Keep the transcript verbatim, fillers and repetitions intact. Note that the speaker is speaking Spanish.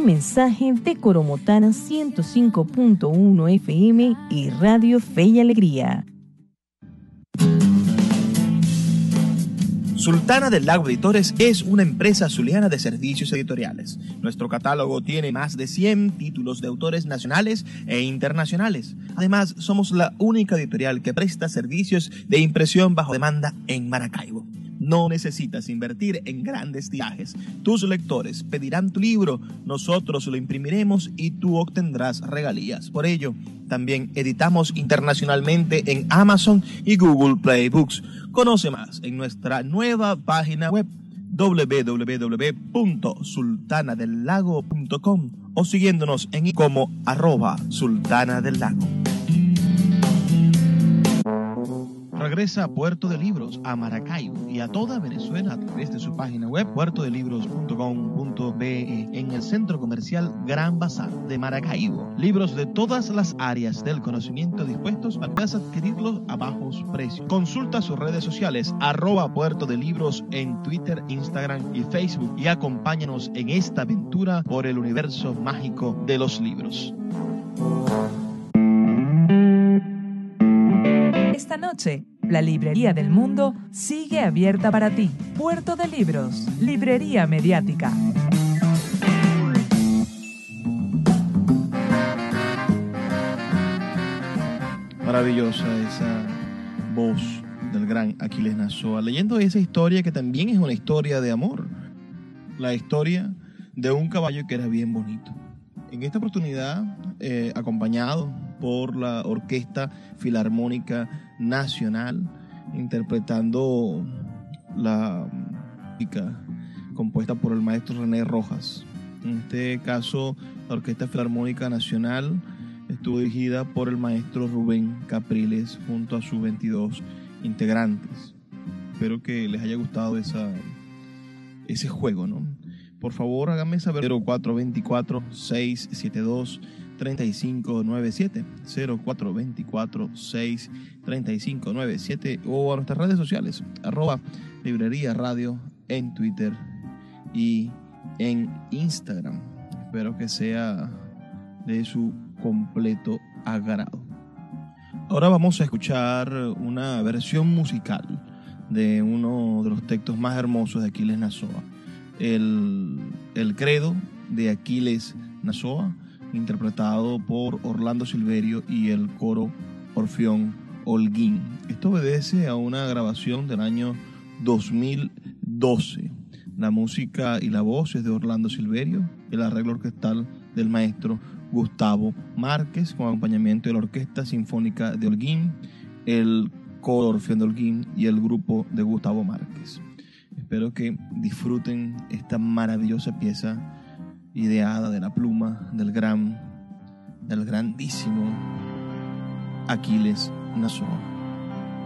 Un mensaje de Coromotana ciento cinco punto uno F M y Radio Fe y Alegría. Sultana del Lago Editores es una empresa zuliana de servicios editoriales. Nuestro catálogo tiene más de cien títulos de autores nacionales e internacionales. Además, somos la única editorial que presta servicios de impresión bajo demanda en Maracaibo. No necesitas invertir en grandes tirajes. Tus lectores pedirán tu libro, nosotros lo imprimiremos y tú obtendrás regalías. Por ello, también editamos internacionalmente en Amazon y Google Play Books. Conoce más en nuestra nueva página web doble u doble u doble u punto sultana del lago punto com o siguiéndonos en como arroba sultana del lago. Regresa a Puerto de Libros, a Maracaibo y a toda Venezuela a través de su página web puerto de libros punto com punto be en el Centro Comercial Gran Bazar de Maracaibo. Libros de todas las áreas del conocimiento dispuestos para que puedas adquirirlos a bajos precios. Consulta sus redes sociales, arroba Puerto de Libros en Twitter, Instagram y Facebook y acompáñanos en esta aventura por el universo mágico de los libros. Esta noche, la Librería del Mundo sigue abierta para ti. Puerto de Libros, librería mediática. Maravillosa esa voz del gran Aquiles Nazoa, leyendo esa historia que también es una historia de amor. La historia de un caballo que era bien bonito. En esta oportunidad, eh, acompañado por la Orquesta Filarmónica Nacional, interpretando la música compuesta por el maestro René Rojas. En este caso, la Orquesta Filarmónica Nacional estuvo dirigida por el maestro Rubén Capriles junto a sus veintidós integrantes. Espero que les haya gustado esa, ese juego, ¿no? Por favor, háganme saber cero cuatro dos cuatro, seis siete dos, tres cinco nueve siete, cero cuatro dos cuatro, seis tres cinco nueve siete o a nuestras redes sociales, arroba Librería Radio en Twitter y en Instagram. Espero que sea de su completo agrado. Ahora vamos a escuchar una versión musical de uno de los textos más hermosos de Aquiles Nazoa. El, el credo de Aquiles Nazoa, interpretado por Orlando Silverio y el coro Orfeón Holguín. Esto obedece a una grabación del año dos mil doce. La música y la voz es de Orlando Silverio, el arreglo orquestal del maestro Gustavo Márquez, con acompañamiento de la Orquesta Sinfónica de Holguín, el coro Orfeón de Holguín y el grupo de Gustavo Márquez. Espero que disfruten esta maravillosa pieza ideada de la pluma del gran, del grandísimo Aquiles Nazoa.